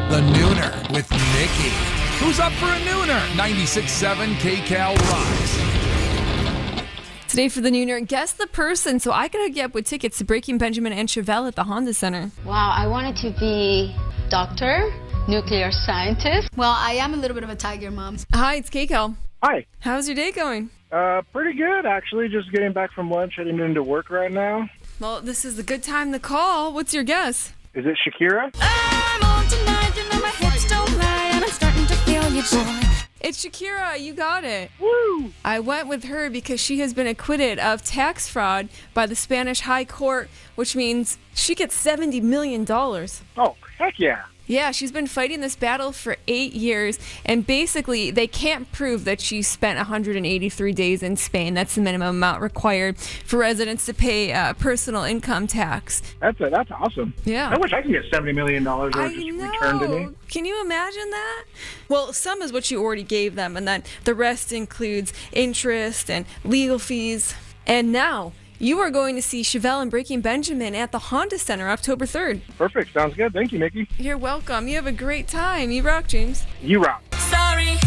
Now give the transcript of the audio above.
The Nooner with Nikki. Who's up for a Nooner? 96.7 KCAL rocks. Today for the Nooner, guess the person so I could hook you up with tickets to Breaking Benjamin and Chevelle at the Honda Center. Wow, I wanted to be doctor, nuclear scientist. Well, I am a little bit of a tiger mom. Hi, it's KCAL. Hi. How's your day going? Pretty good, actually. Just getting back from lunch, heading into work right now. Well, this is a good time to call. What's your guess? Is it Shakira? I'm on tonight, you know my hips don't lie, and I'm starting to feel you, boy. It's Shakira. You got it. Woo! I went with her because she has been acquitted of tax fraud by the Spanish High Court, which means she gets $70 million. Oh, heck yeah. Yeah, she's been fighting this battle for 8 years, and basically they can't prove that she spent 183 days in Spain. That's the minimum amount required for residents to pay personal income tax. That's awesome. Yeah. I wish I could get $70 million returned to me. Can you imagine that? Well, some is what you already gave them, and then the rest includes interest and legal fees. And now you are going to see Chevelle and Breaking Benjamin at the Honda Center October 3rd. Perfect. Sounds good. Thank you, Nikki. You're welcome. You have a great time. You rock, James. You rock.